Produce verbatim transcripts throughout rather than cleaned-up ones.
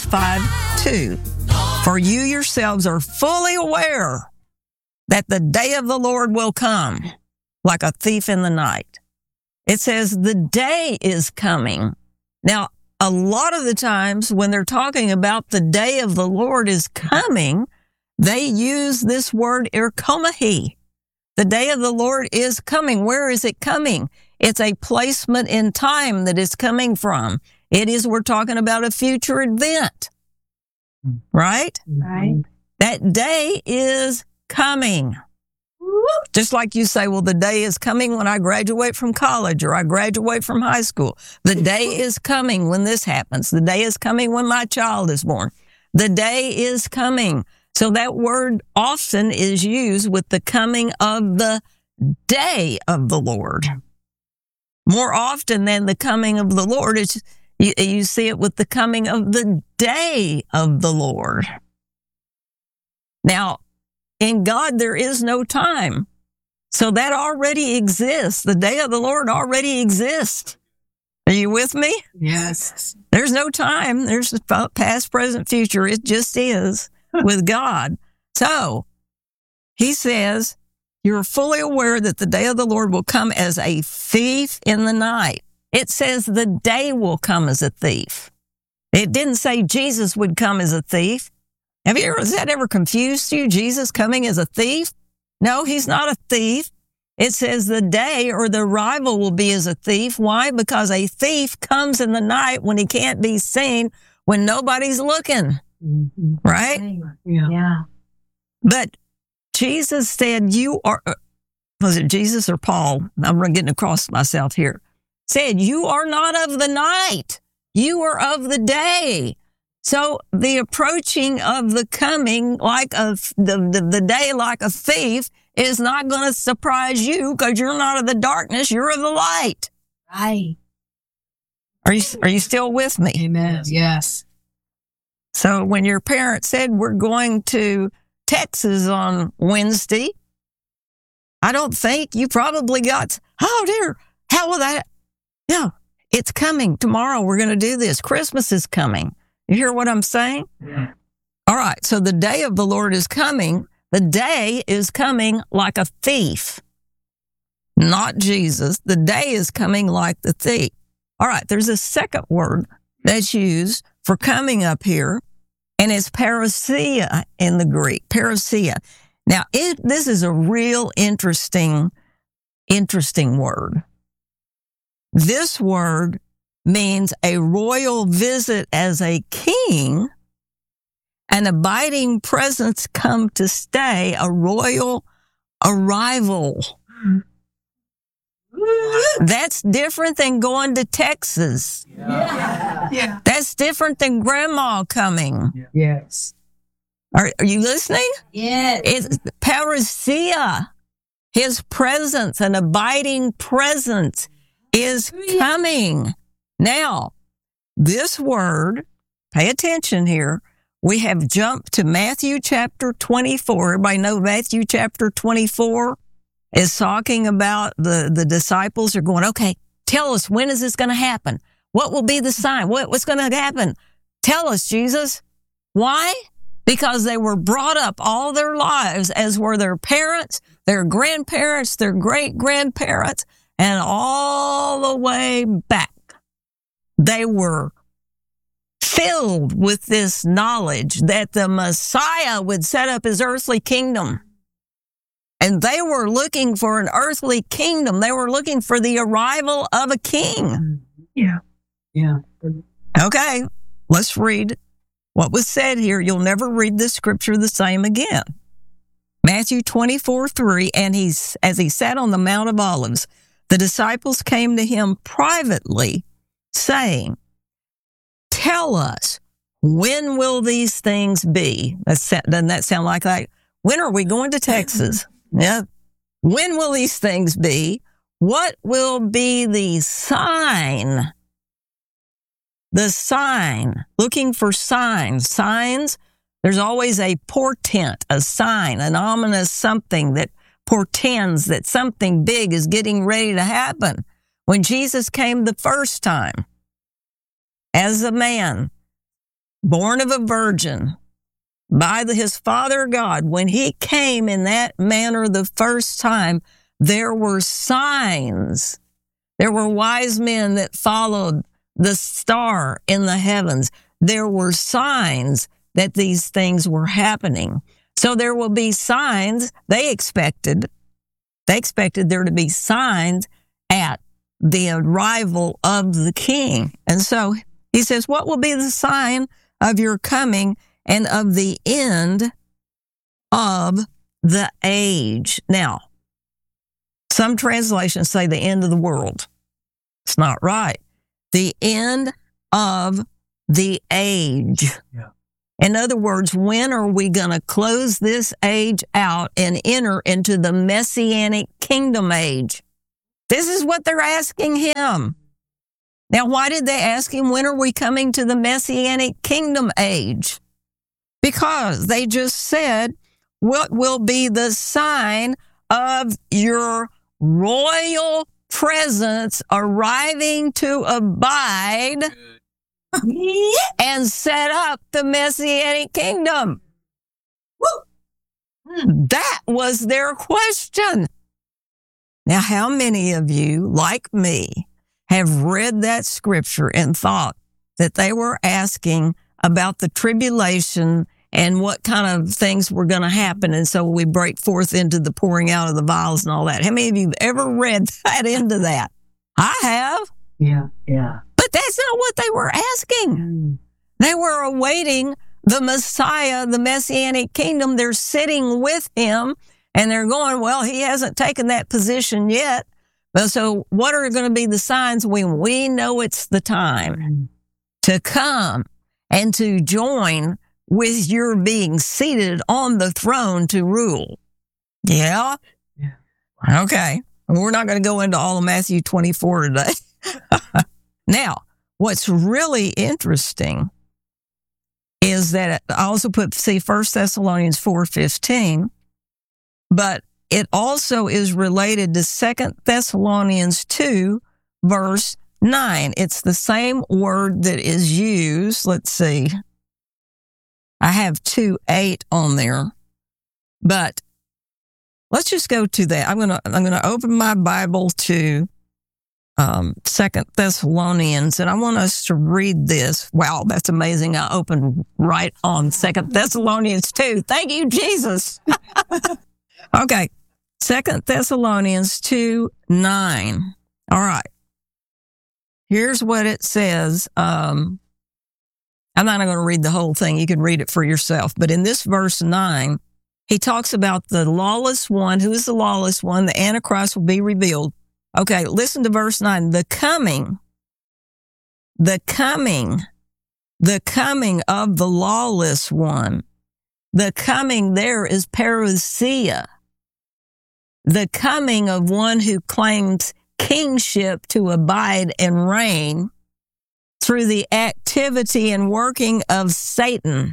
five two. For you yourselves are fully aware that the day of the Lord will come like a thief in the night. It says the day is coming. Now, a lot of the times when they're talking about the day of the Lord is coming, they use this word erkomahi. The day of the Lord is coming. Where is it coming? It's a placement in time that it's coming from. It is, we're talking about a future event, right? Right. That day is coming. Just like you say, well, the day is coming when I graduate from college or I graduate from high school. The day is coming when this happens. The day is coming when my child is born. The day is coming. So that word often is used with the coming of the day of the Lord. More often than the coming of the Lord, it's, you, you see it with the coming of the day of the Lord. Now, in God, there is no time. So that already exists. The day of the Lord already exists. Are you with me? Yes. There's no time. There's past, present, future. It just is with God. So he says, you're fully aware that the day of the Lord will come as a thief in the night. It says the day will come as a thief. It didn't say Jesus would come as a thief. Have you ever, has that ever confused you? Jesus coming as a thief? No, he's not a thief. It says the day or the arrival will be as a thief. Why? Because a thief comes in the night when he can't be seen, when nobody's looking. Mm-hmm. Right? Yeah. Yeah. But Jesus said, you are, was it Jesus or Paul? I'm getting across myself here. Said, you are not of the night. You are of the day. So the approaching of the coming like a, the, the, the day like a thief is not going to surprise you because you're not of the darkness. You're of the light. Right. Are you, are you still with me? Amen. Yes. So when your parents said, we're going to Texas on Wednesday, I don't think you probably got, oh dear, how will that? Yeah, it's coming tomorrow. We're going to do this. Christmas is coming. You hear what I'm saying? Yeah. All right. So the day of the Lord is coming. The day is coming like a thief, not Jesus. The day is coming like the thief. All right. There's a second word that's used for coming up here, and it's parousia in the Greek. Parousia. Now, it, this is a real interesting, interesting word. This word means a royal visit as a king, an abiding presence come to stay, a royal arrival. That's different than going to Texas. Yeah. Yeah. That's different than grandma coming. Yes. Are, are you listening? Yes. It's parousia. His presence, an abiding presence, is coming. Now, this word, pay attention here. We have jumped to Matthew chapter twenty-four. Everybody know Matthew chapter twenty-four is talking about the, the disciples are going, okay, tell us, when is this going to happen? What will be the sign? What, what's going to happen? Tell us, Jesus. Why? Because they were brought up all their lives, as were their parents, their grandparents, their great-grandparents, and all the way back. They were filled with this knowledge that the Messiah would set up his earthly kingdom. And they were looking for an earthly kingdom. They were looking for the arrival of a king. Yeah. Yeah. Okay, let's read what was said here. You'll never read this scripture the same again. Matthew twenty-four three, and he's, as he sat on the Mount of Olives, the disciples came to him privately, saying, tell us, when will these things be? That's, doesn't that sound like that? When are we going to Texas? Yeah. When will these things be? What will be the sign? The sign, looking for signs. Signs, there's always a portent, a sign, an ominous something that portends that something big is getting ready to happen. When Jesus came the first time, as a man, born of a virgin, by the, his Father God. When he came in that manner the first time, there were signs. There were wise men that followed the star in the heavens. There were signs that these things were happening. So there will be signs. They expected, they expected there to be signs at the arrival of the king. And so he says, what will be the sign of your coming and of the end of the age? Now, some translations say the end of the world. It's not right. The end of the age. Yeah. In other words, when are we going to close this age out and enter into the Messianic kingdom age? This is what they're asking him. Now, why did they ask him, when are we coming to the Messianic kingdom age? Because they just said, what will be the sign of your royal presence arriving to abide and set up the Messianic kingdom? That was their question. Now, how many of you, like me, have read that scripture and thought that they were asking about the tribulation and what kind of things were going to happen, and so we break forth into the pouring out of the vials and all that? How many of you have ever read that into that? I have. Yeah. Yeah. But that's not what they were asking. Mm. They were awaiting the Messiah, the Messianic kingdom. They're sitting with him, and they're going, well, he hasn't taken that position yet. But so what are going to be the signs when we know it's the time Mm. to come and to join with your being seated on the throne to rule? Yeah? Yeah. Okay. We're not going to go into all of Matthew twenty-four today. Now, what's really interesting is that I also put, see, First Thessalonians four fifteen, but it also is related to Second Thessalonians two, verse nine. It's the same word that is used. Let's see. I have two eight on there, but let's just go to that. I'm gonna I'm gonna open my Bible to um, Second Thessalonians, and I want us to read this. Wow, that's amazing! I opened right on Second Thessalonians two. Thank you, Jesus. Okay, Second Thessalonians two nine. All right. Here's what it says. Um, I'm not going to read the whole thing. You can read it for yourself. But in this verse nine, he talks about the lawless one. Who is the lawless one? The Antichrist will be revealed. Okay, listen to verse nine. The coming, the coming, the coming of the lawless one. The coming there is parousia. The coming of one who claims kingship to abide and reign through the activity and working of Satan.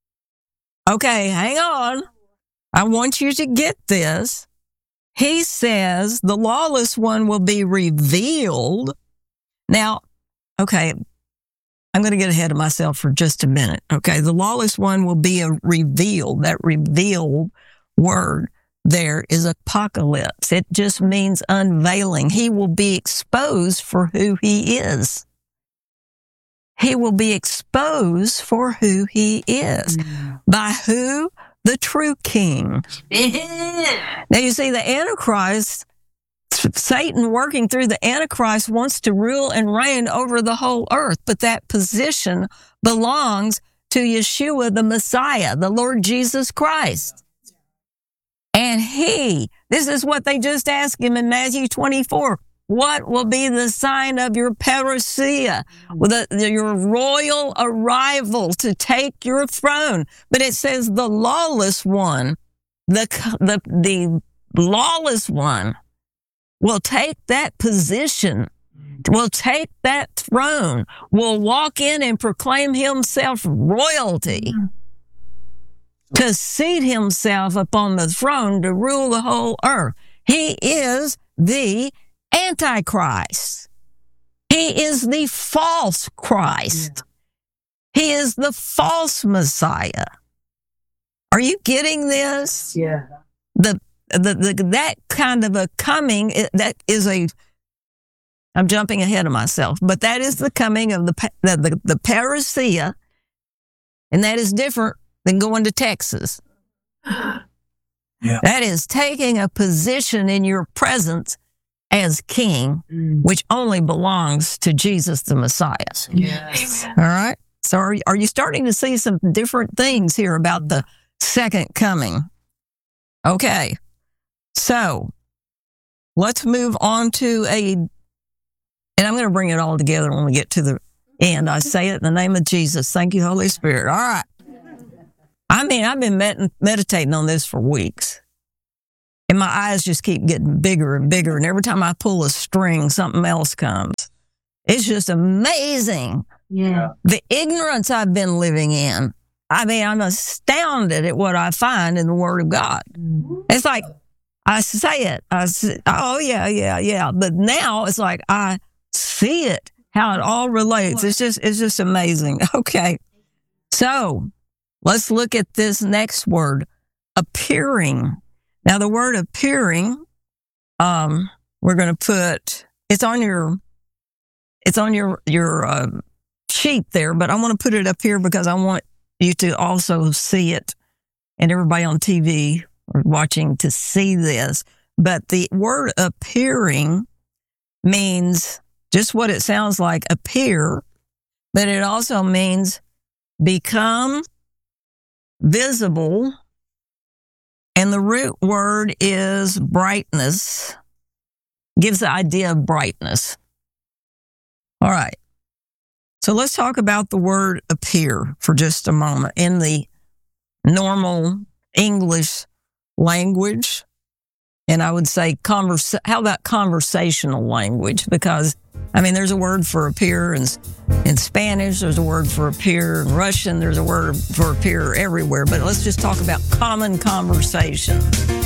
Okay, hang on. I want you to get this. He says the lawless one will be revealed. Now, okay, I'm going to get ahead of myself for just a minute. Okay, the lawless one will be a revealed. That revealed word there is apocalypse. It just means unveiling. He will be exposed for who he is. He will be exposed for who he is. Mm. By who? The true king. Now you see, the Antichrist, Satan working through the Antichrist wants to rule and reign over the whole earth, but that position belongs to Yeshua, the Messiah, the Lord Jesus Christ. And he, this is what they just asked him in Matthew twenty-four. What will be the sign of your parousia, the, the, your royal arrival to take your throne? But it says the lawless one, the, the, the lawless one will take that position, will take that throne, will walk in and proclaim himself royalty, to seat himself upon the throne to rule the whole earth. He is the Antichrist. He is the false Christ. He is the false Messiah. Are you getting this? Yeah. The, the, the, that kind of a coming, that is a, I'm jumping ahead of myself, but that is the coming of the, the, the, the parousia, and that is different than going to Texas. Yeah. That is taking a position in your presence as king, Mm. which only belongs to Jesus the Messiah. Yes. All right? So are, are you starting to see some different things here about the second coming? Okay. So let's move on to a, and I'm going to bring it all together when we get to the end. I say it in the name of Jesus. Thank you, Holy Spirit. All right. I mean, I've been med- meditating on this for weeks. And my eyes just keep getting bigger and bigger. And every time I pull a string, something else comes. It's just amazing. Yeah. The ignorance I've been living in. I mean, I'm astounded at what I find in the Word of God. Mm. It's like, I say it. I say, oh, yeah, yeah, yeah. But now it's like I see it, how it all relates. It's just, it's just amazing. Okay. So let's look at this next word, appearing. Now, the word appearing, um, we're going to put, it's on your, it's on your, your uh, sheet there, but I want to put it up here because I want you to also see it, and everybody on T V or watching to see this. But the word appearing means just what it sounds like, appear, but it also means become visible. And the root word is brightness, gives the idea of brightness. All right. So let's talk about the word appear for just a moment. In the normal English language, and I would say, converse, how about conversational language? Because, I mean, there's a word for appear in, in Spanish, there's a word for appear in Russian, there's a word for appear everywhere. But let's just talk about common conversation.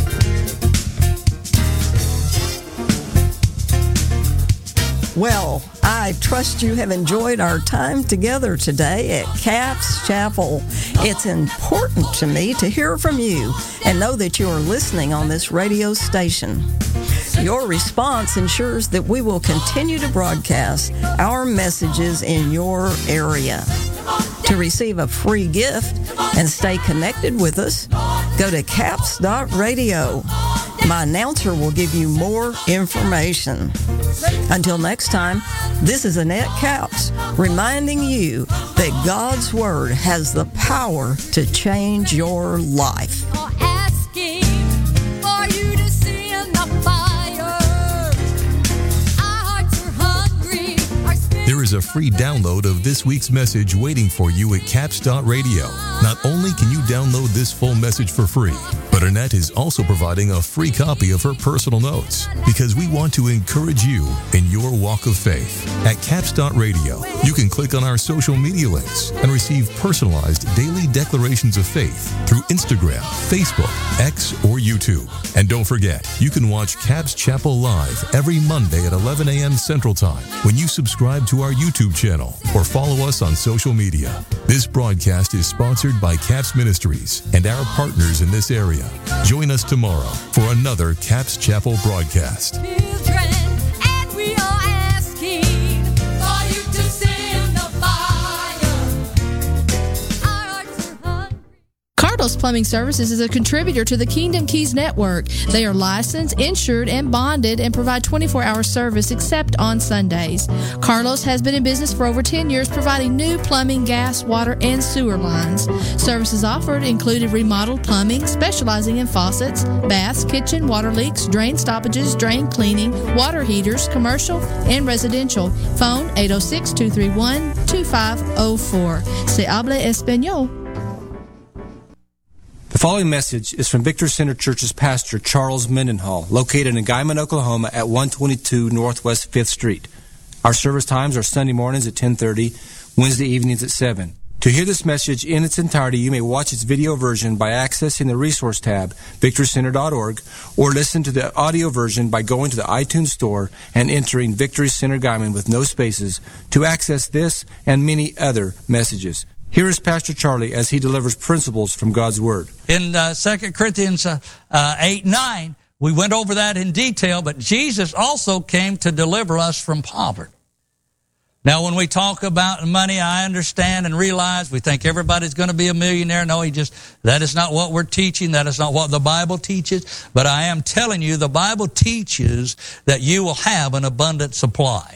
Well, I trust you have enjoyed our time together today at Capps Chapel. It's important to me to hear from you and know that you are listening on this radio station. Your response ensures that we will continue to broadcast our messages in your area. To receive a free gift and stay connected with us, go to capps dot radio. My announcer will give you more information. Until next time, this is Annette Capps reminding you that God's Word has the power to change your life. Asking for you to see in the fire. Our hearts are hungry. Our spirits There is a free download of this week's message waiting for you at capps dot radio. Not only can you download this full message for free, but Annette is also providing a free copy of her personal notes because we want to encourage you in your walk of faith. At capps dot radio, you can click on our social media links and receive personalized daily declarations of faith through Instagram, Facebook, X, or YouTube. And don't forget, you can watch Capps Chapel live every Monday at eleven a.m. Central Time when you subscribe to our YouTube channel or follow us on social media. This broadcast is sponsored by Capps Ministries and our partners in this area. Join us tomorrow for another Capps Chapel broadcast. children, and we are asking for you to see in the fire. Our hearts are hungry. Carlos Plumbing Services is a contributor to the Kingdom Keys Network. They are licensed, insured, and bonded and provide twenty-four hour service except on Sundays. Carlos has been in business for over ten years providing new plumbing, gas, water, and sewer lines. Services offered included remodeled plumbing, specializing in faucets, baths, kitchen, water leaks, drain stoppages, drain cleaning, water heaters, commercial, and residential. Phone eight oh six, two three one, two five oh four. Se habla español. The following message is from Victory Center Church's pastor, Charles Mendenhall, located in Guyman, Oklahoma at one twenty-two Northwest fifth Street. Our service times are Sunday mornings at ten thirty, Wednesday evenings at seven. To hear this message in its entirety, you may watch its video version by accessing the resource tab, victory center dot org, or listen to the audio version by going to the iTunes Store and entering Victory Center Guyman with no spaces to access this and many other messages. Here is Pastor Charlie as he delivers principles from God's Word. In uh, Second Corinthians uh, uh, eight nine, we went over that in detail, but Jesus also came to deliver us from poverty. Now, when we talk about money, I understand and realize we think everybody's going to be a millionaire. No, he just, that is not what we're teaching. That is not what the Bible teaches. But I am telling you, the Bible teaches that you will have an abundant supply.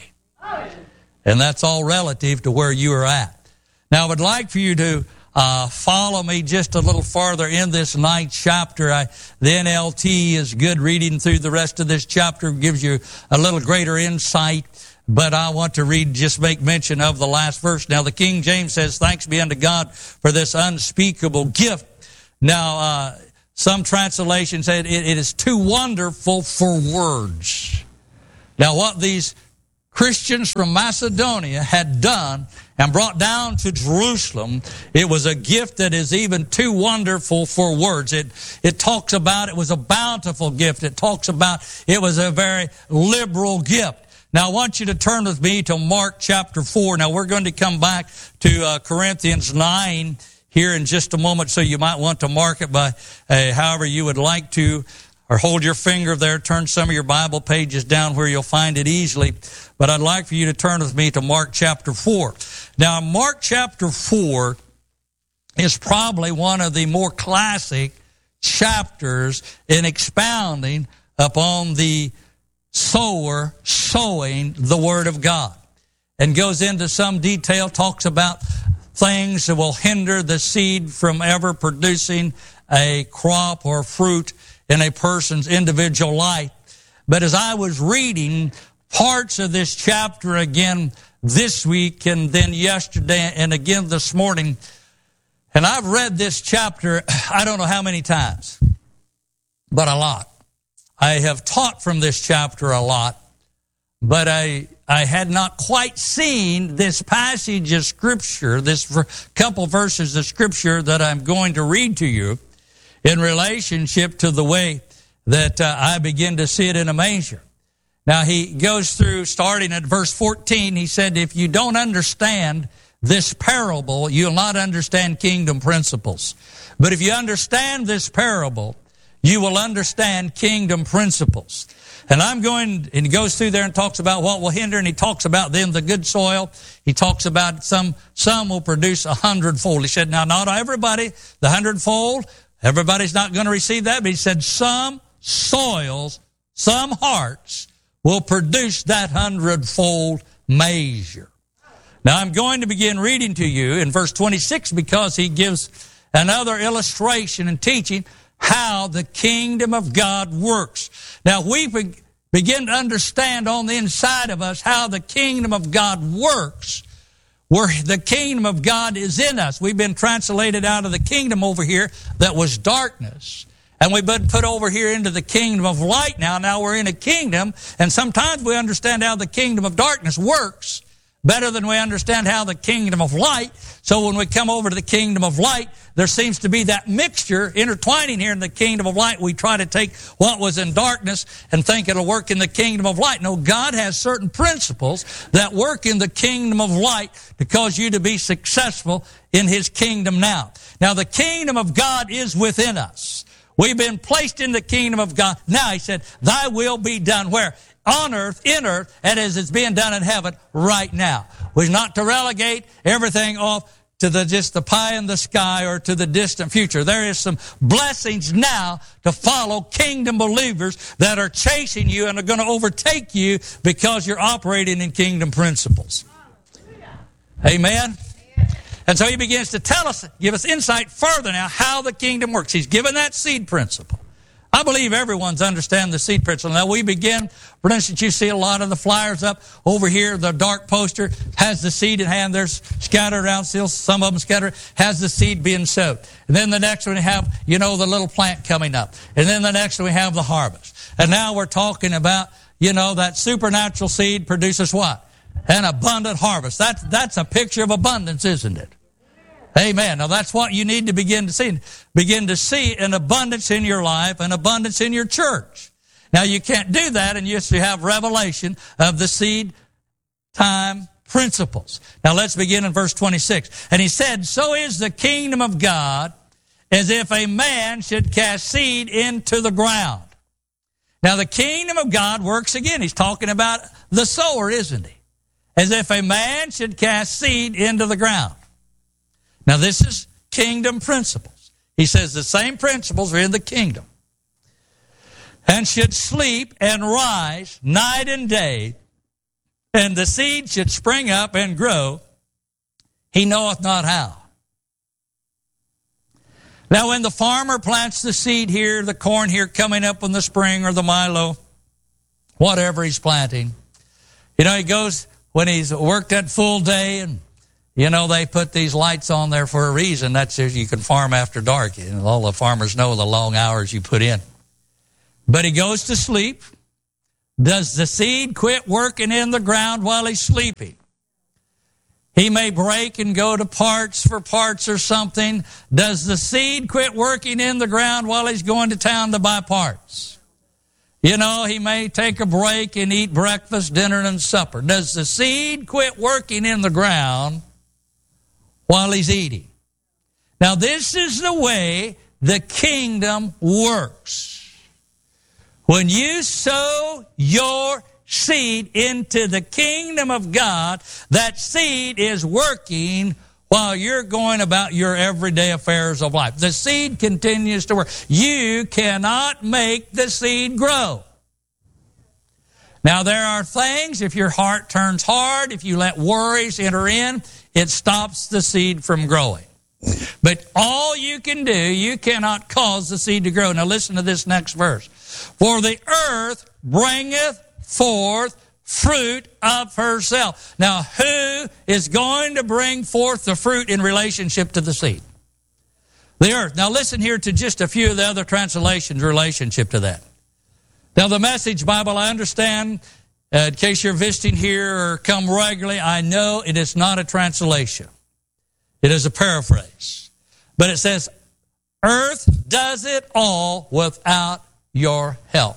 And that's all relative to where you are at. Now, I would like for you to uh, follow me just a little farther in this ninth chapter. I, the N L T is good. Reading through the rest of this chapter gives you a little greater insight. But I want to read, just make mention of the last verse. Now, the King James says, "Thanks be unto God for this unspeakable gift." Now, uh, some translations say it, it is too wonderful for words. Now, what these Christians from Macedonia had done and brought down to Jerusalem, it was a gift that is even too wonderful for words. It, it talks about it was a bountiful gift. It talks about it was a very liberal gift. Now, I want you to turn with me to Mark chapter four. Now, we're going to come back to uh, Corinthians nine here in just a moment, so you might want to mark it by uh, however you would like to, or hold your finger there, turn some of your Bible pages down where you'll find it easily. But I'd like for you to turn with me to Mark chapter four. Now, Mark chapter four is probably one of the more classic chapters in expounding upon the sower sowing the Word of God, and goes into some detail, talks about things that will hinder the seed from ever producing a crop or fruit in a person's individual life. But as I was reading parts of this chapter again this week and then yesterday and again this morning, and I've read this chapter I don't know how many times, but a lot. I have taught from this chapter a lot, but I I had not quite seen this passage of Scripture, this couple verses of Scripture that I'm going to read to you in relationship to the way that uh, I begin to see it in a measure. Now, he goes through, starting at verse fourteen, he said, "If you don't understand this parable, you'll not understand kingdom principles. But if you understand this parable, you will understand kingdom principles." And I'm going, and he goes through there and talks about what will hinder, and he talks about then the good soil. He talks about some, some will produce a hundredfold. He said, now, not everybody, the hundredfold, everybody's not going to receive that, but he said some soils, some hearts will produce that hundredfold measure. Now, I'm going to begin reading to you in verse twenty-six because he gives another illustration and teaching how the kingdom of God works. Now, we be- begin to understand on the inside of us how the kingdom of God works, where the kingdom of God is in us. We've been translated out of the kingdom over here that was darkness, and we've been put over here into the kingdom of light now. Now we're in a kingdom, and sometimes we understand how the kingdom of darkness works better than we understand how the kingdom of light. So when we come over to the kingdom of light, there seems to be that mixture intertwining here in the kingdom of light. We try to take what was in darkness and think it'll work in the kingdom of light. No, God has certain principles that work in the kingdom of light to cause you to be successful in His kingdom now. Now, the kingdom of God is within us. We've been placed in the kingdom of God. Now, he said, thy will be done where? On earth, in earth, and as it's being done in heaven right now. We're not to relegate everything off to the just the pie in the sky or to the distant future. There is some blessings now to follow kingdom believers that are chasing you and are going to overtake you because you're operating in kingdom principles. Amen? And so he begins to tell us, give us insight further now how the kingdom works. He's given that seed principle. I believe everyone's understand the seed principle. Now we begin, for instance, you see a lot of the flyers up over here. The dark poster has the seed in hand. There's scattered around still, some of them scattered, has the seed being sowed. And then the next one we have, you know, the little plant coming up. And then the next one we have the harvest. And now we're talking about, you know, that supernatural seed produces what? An abundant harvest. That's, that's a picture of abundance, isn't it? Amen. Now that's what you need to begin to see. Begin to see an abundance in your life, an abundance in your church. Now you can't do that unless you have revelation of the seed time principles. Now let's begin in verse twenty-six. And he said, so is the kingdom of God as if a man should cast seed into the ground. Now the kingdom of God works again. He's talking about the sower, isn't he? As if a man should cast seed into the ground. Now this is kingdom principles. He says the same principles are in the kingdom. And should sleep and rise night and day, and the seed should spring up and grow, he knoweth not how. Now when the farmer plants the seed here, the corn here coming up in the spring, or the milo, whatever he's planting, you know, he goes, when he's worked that full day, and, you know, they put these lights on there for a reason. That's so you can farm after dark. You know, all the farmers know the long hours you put in. But he goes to sleep. Does the seed quit working in the ground while he's sleeping? He may break and go to parts for parts or something. Does the seed quit working in the ground while he's going to town to buy parts? You know, he may take a break and eat breakfast, dinner, and supper. Does the seed quit working in the ground while he's eating? Now, this is the way the kingdom works. When you sow your seed into the kingdom of God, that seed is working while you're going about your everyday affairs of life. The seed continues to work. You cannot make the seed grow. Now, there are things, if your heart turns hard, if you let worries enter in, it stops the seed from growing. But all you can do, you cannot cause the seed to grow. Now listen to this next verse. For the earth bringeth forth fruit of herself. Now who is going to bring forth the fruit in relationship to the seed? The earth. Now listen here to just a few of the other translations' relationship to that. Now the Message Bible, I understand, uh, in case you're visiting here or come regularly, I know it is not a translation. It is a paraphrase. But it says, earth does it all without your help.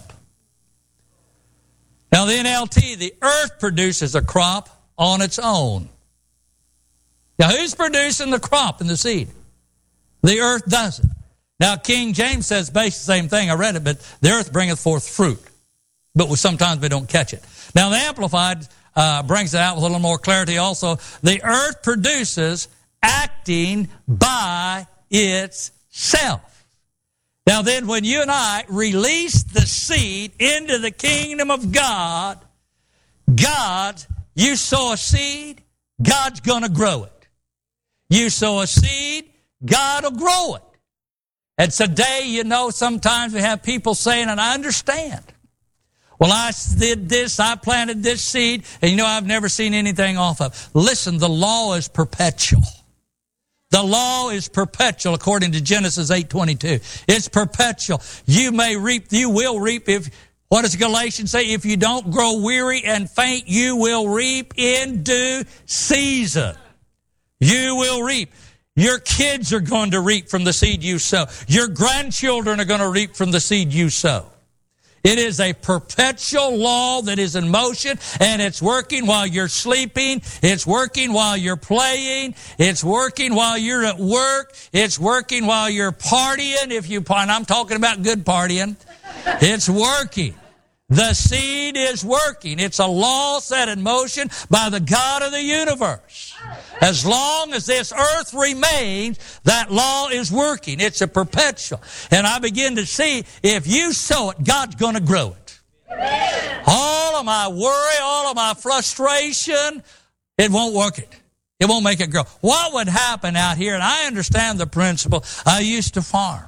Now the N L T, the earth produces a crop on its own. Now who's producing the crop and the seed? The earth does it. Now King James says basically the same thing. I read it, but the earth bringeth forth fruit. But sometimes we don't catch it. Now the Amplified uh, brings it out with a little more clarity also. The earth produces acting by itself. Now then, when you and I release the seed into the kingdom of God, God, you sow a seed, God's going to grow it. You sow a seed, God will grow it. And today, you know, sometimes we have people saying, and I understand, well, I did this, I planted this seed, and you know, I've never seen anything off of. Listen, the law is perpetual. The law is perpetual according to Genesis eight twenty-two. It's perpetual. You may reap, you will reap if, what does Galatians say? If you don't grow weary and faint, you will reap in due season. You will reap. Your kids are going to reap from the seed you sow. Your grandchildren are going to reap from the seed you sow. It is a perpetual law that is in motion, and it's working while you're sleeping. It's working while you're playing. It's working while you're at work. It's working while you're partying. If you, and I'm talking about good partying. It's working. The seed is working. It's a law set in motion by the God of the universe. As long as this earth remains, that law is working. It's a perpetual. And I begin to see, if you sow it, God's going to grow it. Amen. All of my worry, all of my frustration, it won't work it. It won't make it grow. What would happen out here, and I understand the principle, I used to farm.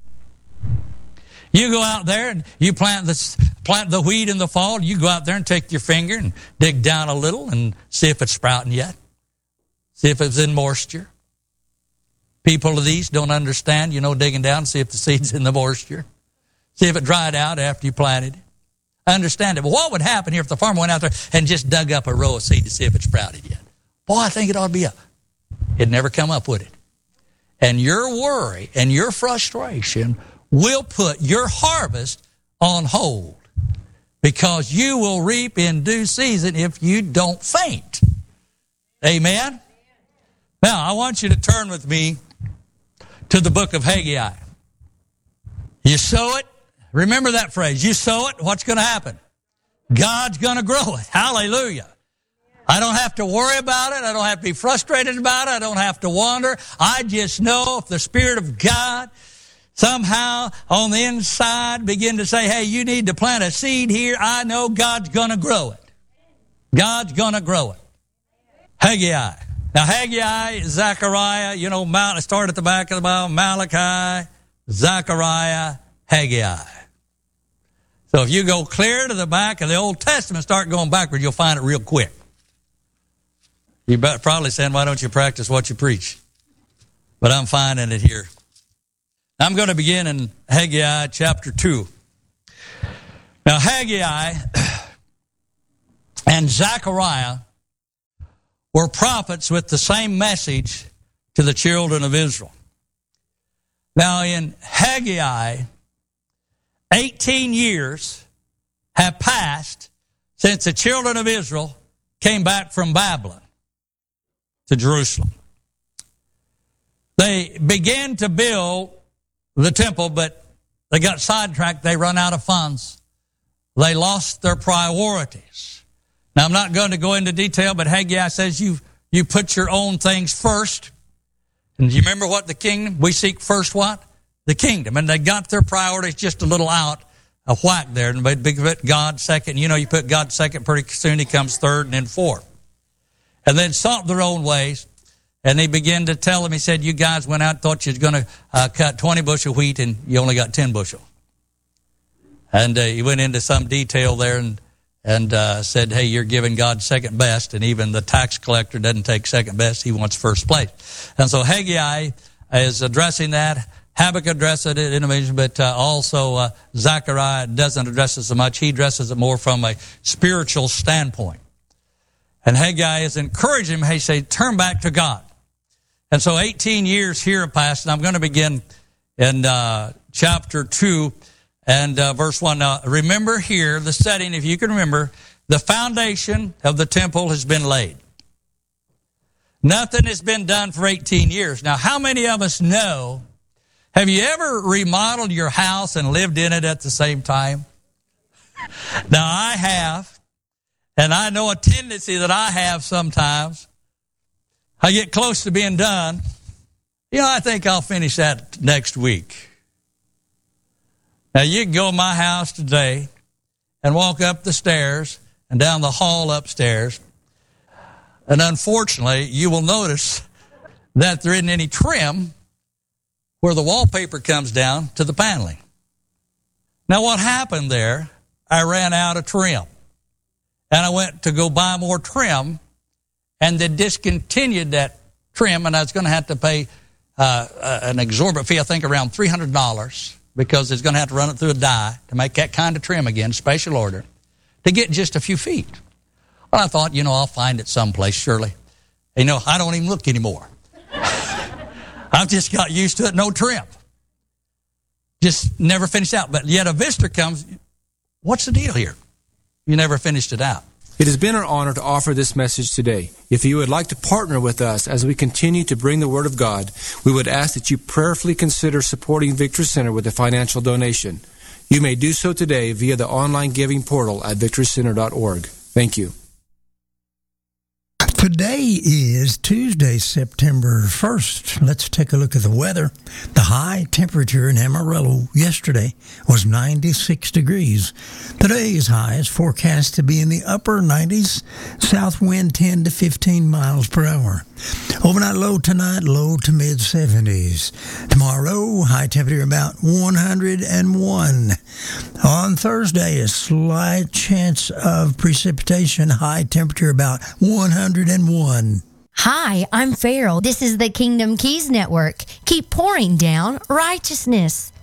You go out there and you plant the, plant the wheat in the fall. You go out there and take your finger and dig down a little and see if it's sprouting yet. See if it's in moisture. People of these don't understand, you know, digging down, see if the seed's in the moisture. See if it dried out after you planted it. I understand it. But what would happen here if the farmer went out there and just dug up a row of seed to see if it sprouted yet? Boy, I think it ought to be up. It'd never come up, would it? And your worry and your frustration will put your harvest on hold, because you will reap in due season if you don't faint. Amen? Now, I want you to turn with me to the book of Haggai. You sow it. Remember that phrase. You sow it, what's going to happen? God's going to grow it. Hallelujah. I don't have to worry about it. I don't have to be frustrated about it. I don't have to wonder. I just know if the Spirit of God somehow on the inside begin to say, hey, you need to plant a seed here, I know God's going to grow it. God's going to grow it. Haggai. Now, Haggai, Zechariah, you know, Mount, start at the back of the Bible, Malachi, Zechariah, Haggai. So if you go clear to the back of the Old Testament, start going backward, you'll find it real quick. You're probably saying, why don't you practice what you preach? But I'm finding it here. I'm going to begin in Haggai chapter two. Now, Haggai and Zechariah were prophets with the same message to the children of Israel. Now, in Haggai, eighteen years have passed since the children of Israel came back from Babylon to Jerusalem. They began to build the temple, but they got sidetracked. They run out of funds. They lost their priorities. Now, I'm not going to go into detail, but Haggai says you you put your own things first. And do you remember what the kingdom? We seek first what? The kingdom. And they got their priorities just a little out of whack there. And they put God second. You know, you put God second, pretty soon he comes third and then fourth. And then sought their own ways. And he began to tell them, he said, you guys went out and thought you was going to uh, cut twenty bushel wheat and you only got ten bushel. And uh, he went into some detail there and and uh, said, hey, you're giving God second best, and even the tax collector doesn't take second best. He wants first place. And so Haggai is addressing that. Habakkuk addresses it in a vision, but uh, also uh, Zechariah doesn't address it so much. He addresses it more from a spiritual standpoint. And Haggai is encouraging him, hey, say, turn back to God. And so eighteen years here have passed, and I'm going to begin in uh, chapter two and uh, verse one. Now, remember here, the setting, if you can remember, the foundation of the temple has been laid. Nothing has been done for eighteen years. Now, how many of us know, have you ever remodeled your house and lived in it at the same time? Now, I have, and I know a tendency that I have sometimes. I get close to being done. You know, I think I'll finish that next week. Now, you can go in my house today and walk up the stairs and down the hall upstairs, and unfortunately, you will notice that there isn't any trim where the wallpaper comes down to the paneling. Now, what happened there, I ran out of trim, and I went to go buy more trim, and they discontinued that trim, and I was going to have to pay uh, an exorbitant fee, I think around three hundred dollars, because it's going to have to run it through a die to make that kind of trim again, special order, to get just a few feet. Well, I thought, you know, I'll find it someplace, surely. You know, I don't even look anymore. I've just got used to it, no trim. Just never finished out. But yet a visitor comes, what's the deal here? You never finished it out. It has been our honor to offer this message today. If you would like to partner with us as we continue to bring the Word of God, we would ask that you prayerfully consider supporting Victory Center with a financial donation. You may do so today via the online giving portal at victory center dot org. Thank you. Today is Tuesday, September first. Let's take a look at the weather. The high temperature in Amarillo yesterday was ninety-six degrees. Today's high is forecast to be in the upper nineties, south wind ten to fifteen miles per hour. Overnight low tonight, low to mid seventies. Tomorrow, high temperature about one hundred one. On Thursday, a slight chance of precipitation, high temperature about one hundred one. Hi, I'm Farrell. This is the Kingdom Keys Network. Keep pouring down righteousness.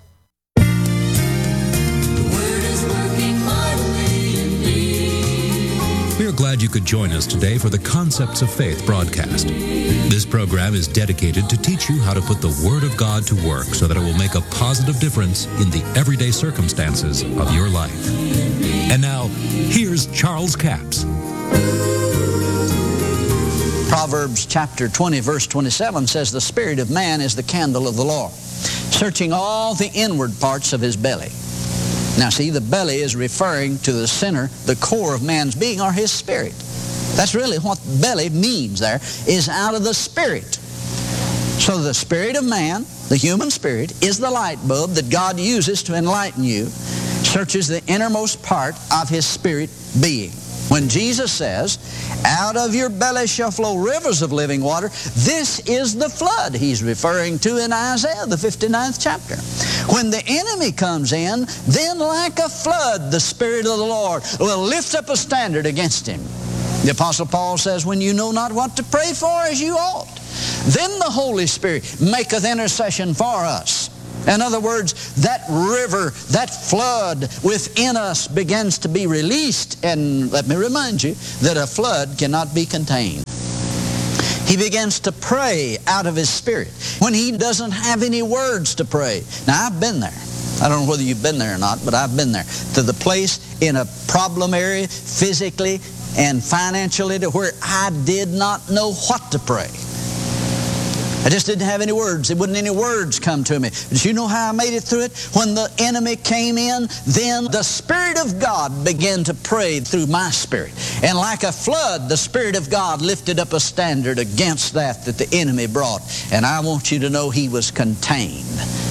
We are glad you could join us today for the Concepts of Faith broadcast. This program is dedicated to teach you how to put the Word of God to work so that it will make a positive difference in the everyday circumstances of your life. And now, here's Charles Capps. Proverbs chapter twenty, verse twenty-seven says, the spirit of man is the candle of the Lord, searching all the inward parts of his belly. Now see, the belly is referring to the center, the core of man's being, or his spirit. That's really what belly means there, is out of the spirit. So the spirit of man, the human spirit, is the light bulb that God uses to enlighten you, searches the innermost part of his spirit being. When Jesus says, out of your belly shall flow rivers of living water, this is the flood he's referring to in Isaiah, the fifty-ninth chapter. When the enemy comes in, then like a flood, the Spirit of the Lord will lift up a standard against him. The Apostle Paul says, when you know not what to pray for as you ought, then the Holy Spirit maketh intercession for us. In other words, that river, that flood within us begins to be released. And let me remind you that a flood cannot be contained. He begins to pray out of his spirit when he doesn't have any words to pray. Now, I've been there. I don't know whether you've been there or not, but I've been there. To the place in a problem area, physically and financially, to where I did not know what to pray. I just didn't have any words. There wouldn't any words come to me. Did you know how I made it through it? When the enemy came in, then the Spirit of God began to pray through my spirit. And like a flood, the Spirit of God lifted up a standard against that that the enemy brought. And I want you to know he was contained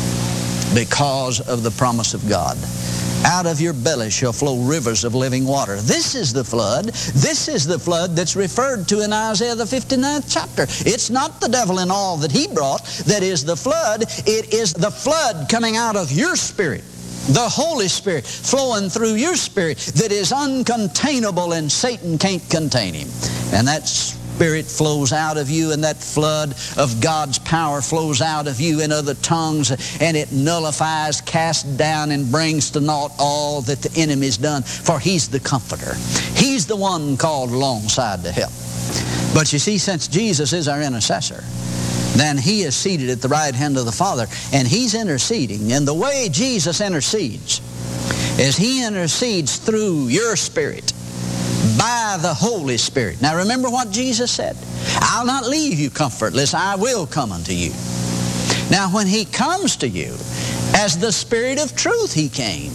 because of the promise of God. Out of your belly shall flow rivers of living water. This is the flood. This is the flood that's referred to in Isaiah the fifty-ninth chapter. It's not the devil and all that he brought that is the flood. It is the flood coming out of your spirit. The Holy Spirit flowing through your spirit that is uncontainable, and Satan can't contain him. And that's Spirit flows out of you, and that flood of God's power flows out of you in other tongues, and it nullifies, casts down, and brings to naught all that the enemy's done. For he's the comforter. He's the one called alongside to help. But you see, since Jesus is our intercessor, then he is seated at the right hand of the Father, and he's interceding. And the way Jesus intercedes is he intercedes through your spirit, by the Holy Spirit. Now remember what Jesus said. I'll not leave you comfortless. I will come unto you. Now when he comes to you, as the Spirit of truth he came.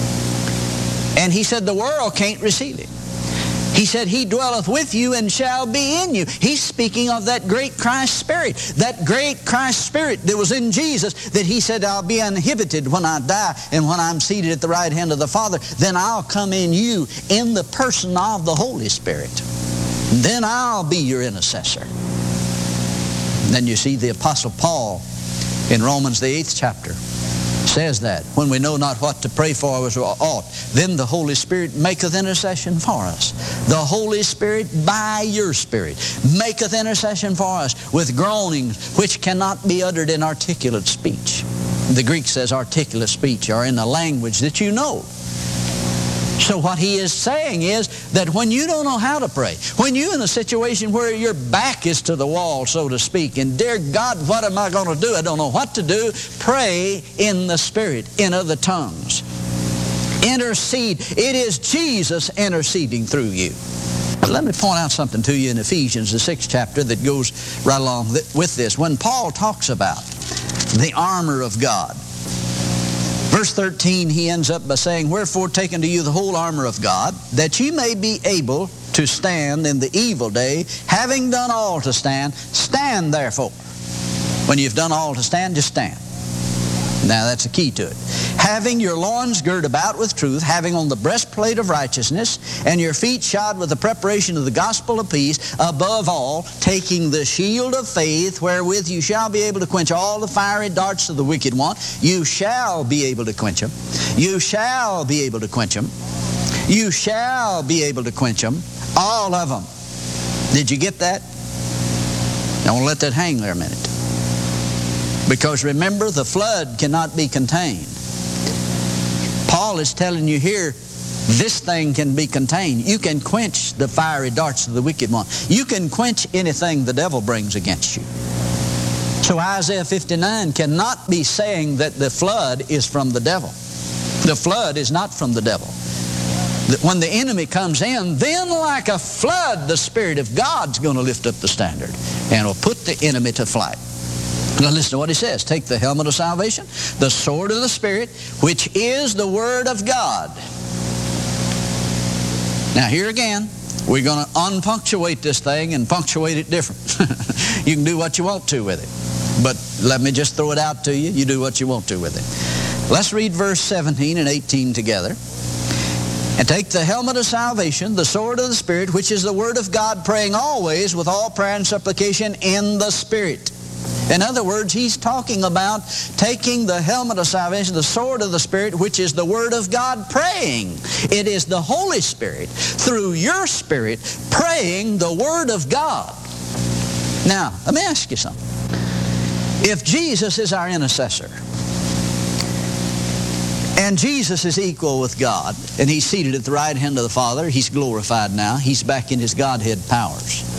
And he said the world can't receive him. He said he dwelleth with you and shall be in you. He's speaking of that great Christ Spirit. That great Christ Spirit that was in Jesus, that he said, I'll be uninhibited when I die, and when I'm seated at the right hand of the Father, then I'll come in you in the person of the Holy Spirit. Then I'll be your intercessor. And then you see the Apostle Paul in Romans the eighth chapter says that when we know not what to pray for as we ought, then the Holy Spirit maketh intercession for us. The Holy Spirit by your spirit maketh intercession for us with groanings which cannot be uttered in articulate speech. The Greek says articulate speech, or in the language that you know. So what he is saying is that when you don't know how to pray, when you're in a situation where your back is to the wall, so to speak, and dear God, what am I going to do? I don't know what to do. Pray in the Spirit, in other tongues. Intercede. It is Jesus interceding through you. But let me point out something to you in Ephesians, the sixth chapter, that goes right along with this. When Paul talks about the armor of God, verse thirteen, he ends up by saying, wherefore take unto you the whole armor of God, that ye may be able to stand in the evil day, having done all to stand. Stand therefore. When you've done all to stand, just stand. Now that's the key to it. Having your loins girt about with truth, having on the breastplate of righteousness, and your feet shod with the preparation of the gospel of peace, above all, taking the shield of faith, wherewith you shall be able to quench all the fiery darts of the wicked one. You shall be able to quench them. You shall be able to quench them. You shall be able to quench them. All of them. Did you get that? I want to let that hang there a minute. Because remember, the flood cannot be contained. Paul is telling you here, this thing can be contained. You can quench the fiery darts of the wicked one. You can quench anything the devil brings against you. So Isaiah fifty-nine cannot be saying that the flood is from the devil. The flood is not from the devil. That when the enemy comes in, then like a flood, the Spirit of God's going to lift up the standard and will put the enemy to flight. Now listen to what he says. Take the helmet of salvation, the sword of the Spirit, which is the Word of God. Now here again, we're going to unpunctuate this thing and punctuate it different. You can do what you want to with it. But let me just throw it out to you. You do what you want to with it. Let's read verse seventeen and eighteen together. And take the helmet of salvation, the sword of the Spirit, which is the Word of God, praying always with all prayer and supplication in the Spirit. In other words, he's talking about taking the helmet of salvation, the sword of the Spirit, which is the Word of God, praying. It is the Holy Spirit, through your spirit, praying the Word of God. Now, let me ask you something. If Jesus is our intercessor, and Jesus is equal with God, and He's seated at the right hand of the Father, He's glorified now, He's back in His Godhead powers.